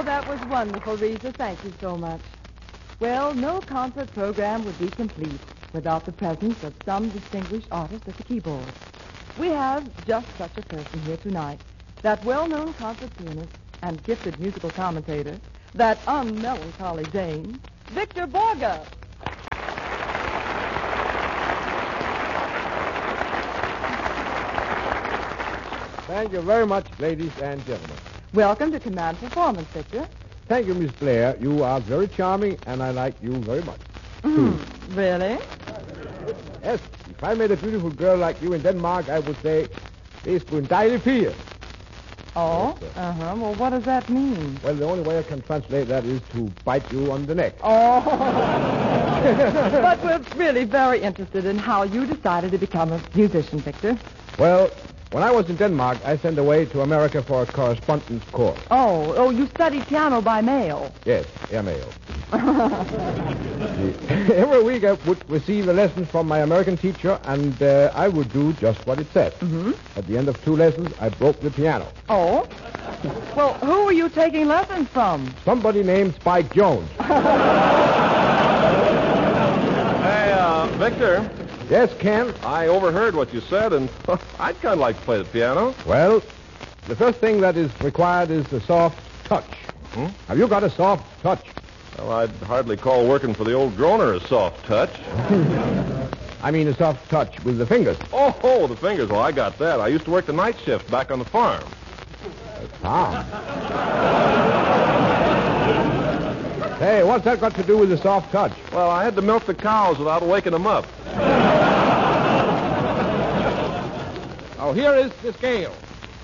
Oh, that was wonderful, Rita. Thank you so much. Well, no concert program would be complete without the presence of some distinguished artist at the keyboard. We have just such a person here tonight, that well-known concert pianist and gifted musical commentator, that unmelancholy Dane, Victor Borge. Thank you very much, ladies and gentlemen. Welcome to Command Performance, Victor. Thank you, Miss Blair. You are very charming, and I like you very much. Really? Yes, if I met a beautiful girl like you in Denmark, I would say, det er en dejlig pige. Oh? Yes, Well, what does that mean? Well, the only way I can translate that is to bite you on the neck. Oh. But we're really very interested in how you decided to become a musician, Victor. Well, when I was in Denmark, I sent away to America for a correspondence course. Oh, you studied piano by mail. Yes, airmail. Every week I would receive a lesson from my American teacher, and I would do just what it said. Mm-hmm. At the end of 2 lessons, I broke the piano. Oh? Well, who were you taking lessons from? Somebody named Spike Jones. Hey, Victor. Yes, Ken? I overheard what you said, and I'd kind of like to play the piano. Well, the first thing that is required is a soft touch. Hmm? Have you got a soft touch? Well, I'd hardly call working for the old droner a soft touch. I mean a soft touch with the fingers. Oh, the fingers. Well, I got that. I used to work the night shift back on the farm. Ah. Hey, what's that got to do with a soft touch? Well, I had to milk the cows without waking them up. Oh, here is the scale.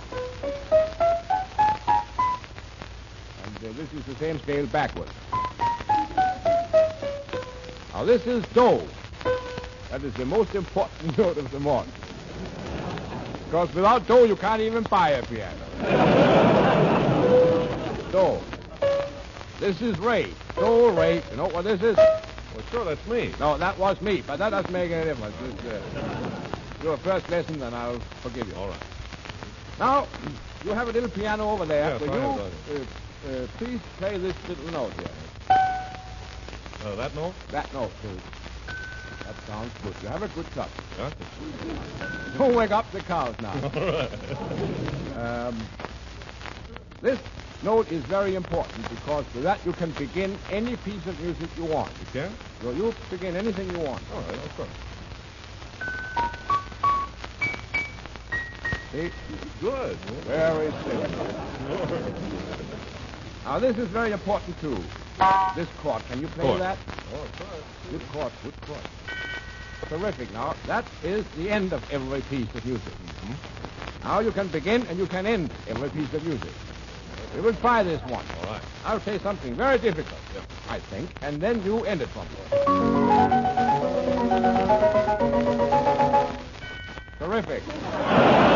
And this is the same scale backwards. Now, this is do. That is the most important note of them all. Because without do, you can't even buy a piano. Do. This is Ray. Do, Ray. You know what this is? Well, sure, that's me. No, that was me, but that doesn't make any difference. Your first lesson, and I'll forgive you. All right. Now, you have a little piano over there. Yes, Will I you have please play this little note here? That note? That note, please. That sounds good. You have a good touch. Yeah. Don't wake up the cows now. All right. This note is very important because with that you can begin any piece of music you want. You can? So you begin anything you want. All right, of course. See? Good. Very simple. Now, this is very important, too. This chord. Can you play Chord. that? Oh, of course. Good chord, good chord. Terrific. Now, that is the end of every piece of music. Mm-hmm. Now you can begin and you can end every piece of music. We will try this one. All right. I'll say something very difficult, Yep. I think, and then you end it from me. Terrific.